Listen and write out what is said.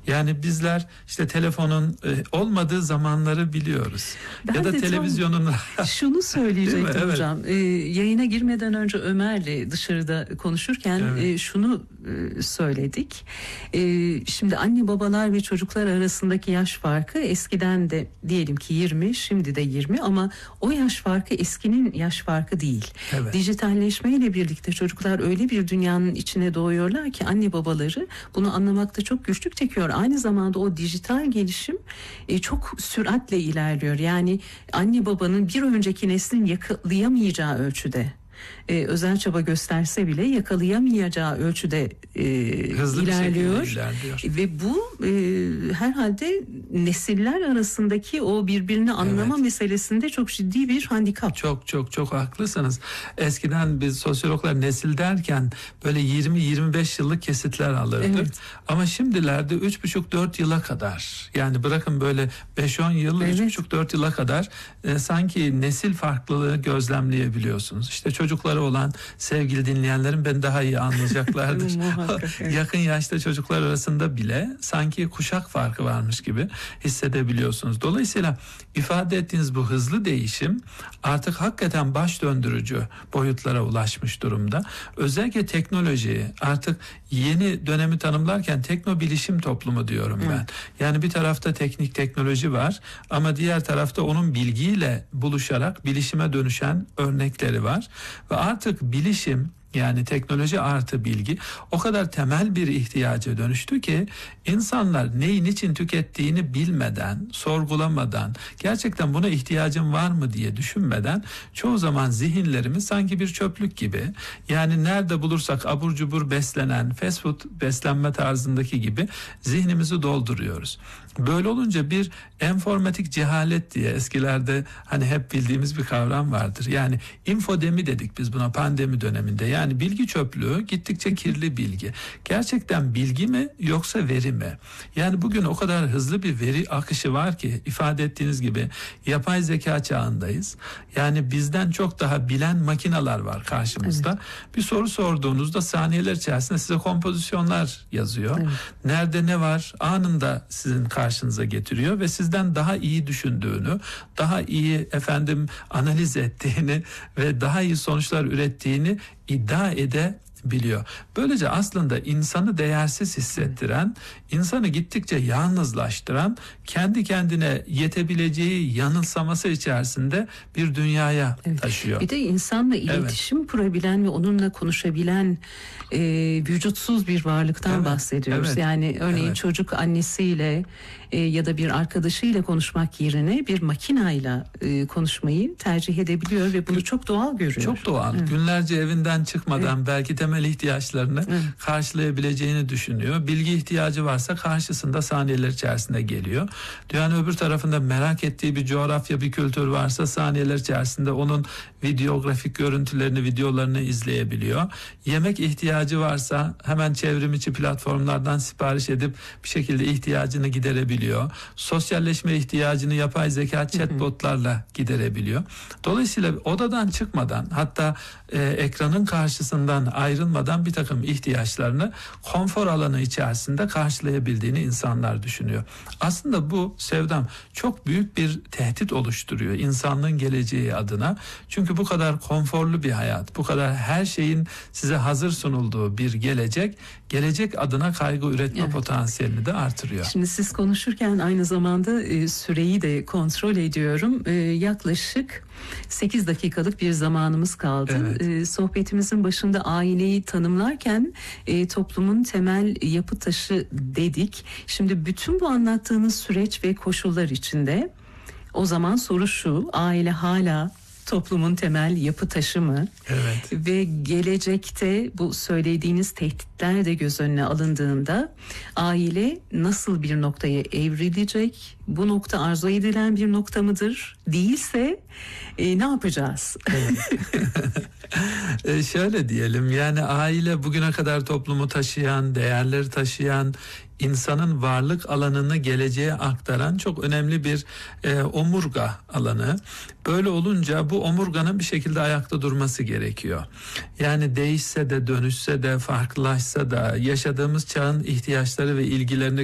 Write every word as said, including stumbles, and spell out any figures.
Yani bizler işte telefonun e, olmadığı zamanları biliyoruz. Ben ya da televizyonun şunu söyleyecektim evet. hocam. Ee, yayına girmeden önce Ömer'le dışarıda konuşurken evet. e, şunu e, söyledik. E, şimdi anne babalar ve çocuklar arasındaki yaş farkı eskiden de diyelim ki yirmi, şimdi de yirmi, ama o yaş farkı eskinin yaş farkı değil. Evet. Dijitalleşmeyle birlikte çocuklar öyle bir dünyanın içine doğuyorlar ki anne babaları bunu anlamakta çok güçlük çekiyor. Aynı zamanda o dijital gelişim e, çok süratle ilerliyor. Yani anne babanın bir önceki neslin yakalayamayacağı ölçüde, Ee, özel çaba gösterse bile yakalayamayacağı ölçüde e, hızlı ilerliyor. bir ilerliyor Ve bu e, herhalde nesiller arasındaki o birbirini anlama evet. meselesinde çok ciddi bir handikap. Çok çok çok haklısınız. Eskiden biz sosyologlar nesil derken böyle yirmi yirmi beş yıllık kesitler alırdık. Evet. Ama şimdilerde üç buçuk dört yıla kadar, yani bırakın böyle beş on yıl, evet. üç buçuk dört yıla kadar e, sanki nesil farklılığı gözlemleyebiliyorsunuz. İşte çocukları olan sevgili dinleyenlerin ben daha iyi anlayacaklardır. Evet. Yakın yaşta çocuklar arasında bile sanki kuşak farkı varmış gibi hissedebiliyorsunuz. Dolayısıyla ifade ettiğiniz bu hızlı değişim artık hakikaten baş döndürücü boyutlara ulaşmış durumda. Özellikle teknoloji, artık yeni dönemi tanımlarken teknobilişim toplumu diyorum ben. Hı. Yani bir tarafta teknik teknoloji var ama diğer tarafta onun bilgiyle buluşarak bilişime dönüşen örnekleri var. Ve artık bilişim, yani teknoloji artı bilgi o kadar temel bir ihtiyaca dönüştü ki insanlar neyin için tükettiğini bilmeden, sorgulamadan, gerçekten buna ihtiyacım var mı diye düşünmeden çoğu zaman zihinlerimiz sanki bir çöplük gibi, yani nerede bulursak abur cubur beslenen fast food beslenme tarzındaki gibi zihnimizi dolduruyoruz. Böyle olunca bir enformatik cehalet diye eskilerde hani hep bildiğimiz bir kavram vardır. Yani infodemi dedik biz buna pandemi döneminde. Yani bilgi çöplüğü, gittikçe kirli bilgi. Gerçekten bilgi mi yoksa veri mi? Yani bugün o kadar hızlı bir veri akışı var ki ifade ettiğiniz gibi yapay zeka çağındayız. Yani bizden çok daha bilen makineler var karşımızda. Evet. Bir soru sorduğunuzda saniyeler içerisinde size kompozisyonlar yazıyor. Evet. Nerede ne var anında sizin karşınıza getiriyor ve sizden daha iyi düşündüğünü, daha iyi efendim analiz ettiğini ve daha iyi sonuçlar ürettiğini iddia edebiliyor. Böylece aslında insanı değersiz hissettiren, insanı gittikçe yalnızlaştıran, kendi kendine yetebileceği yanılsaması içerisinde bir dünyaya evet. taşıyor. Bir de insanla iletişim evet. kurabilen ve onunla konuşabilen e, vücutsuz bir varlıktan evet. bahsediyoruz. Evet. Yani örneğin evet. çocuk annesiyle e, ya da bir arkadaşıyla konuşmak yerine bir makinayla e, konuşmayı tercih edebiliyor ve bunu çok doğal görüyor. Çok doğal. Evet. Günlerce evinden çıkmadan evet. belki temel ihtiyaçlarını evet. karşılayabileceğini düşünüyor. Bilgi ihtiyacı varsa karşısında saniyeler içerisinde geliyor. Dünyanın öbür tarafında merak ettiği bir coğrafya, bir kültür varsa saniyeler içerisinde onun videografik görüntülerini, videolarını izleyebiliyor. Yemek ihtiyacı varsa hemen çevrim içi platformlardan sipariş edip bir şekilde ihtiyacını giderebiliyor. Sosyalleşme ihtiyacını yapay zeka chatbotlarla giderebiliyor. Dolayısıyla odadan çıkmadan, hatta e, ekranın karşısından ayrılmadan bir takım ihtiyaçlarını konfor alanı içerisinde karşılayabildiğini insanlar düşünüyor. Aslında bu Sevdam çok büyük bir tehdit oluşturuyor insanlığın geleceği adına. Çünkü bu kadar konforlu bir hayat, bu kadar her şeyin size hazır sunulduğu bir gelecek, gelecek adına kaygı üretme evet. potansiyelini de artırıyor. Şimdi siz konuşurken aynı zamanda e, süreyi de kontrol ediyorum. E, yaklaşık sekiz dakikalık bir zamanımız kaldı. Evet. E, sohbetimizin başında aileyi tanımlarken e, toplumun temel yapı taşı dedik. Şimdi bütün bu anlattığınız süreç ve koşullar içinde o zaman soru şu: aile hala toplumun temel yapı taşı mı? Evet. Ve gelecekte bu söylediğiniz tehditler de göz önüne alındığında aile nasıl bir noktaya evrilecek? Bu nokta arzu edilen bir nokta mıdır? Değilse e, ne yapacağız? Evet. e şöyle diyelim, yani aile bugüne kadar toplumu taşıyan, değerleri taşıyan, insanın varlık alanını geleceğe aktaran çok önemli bir e, omurga alanı. Böyle olunca bu omurganın bir şekilde ayakta durması gerekiyor. Yani değişse de, dönüşse de, farklılaşsa da yaşadığımız çağın ihtiyaçları ve ilgilerini